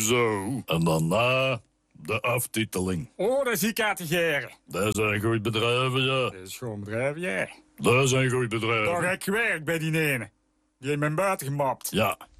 Zo. En daarna de aftiteling. Oh, dat zie ik uit de geren. Dat zijn goed bedrijven, ja. Dat is gewoon bedrijf, ja. Dat zijn goed bedrijven. Daar heb ik gewerkt bij die ene. Die heeft mijn buiten gemapt. Ja.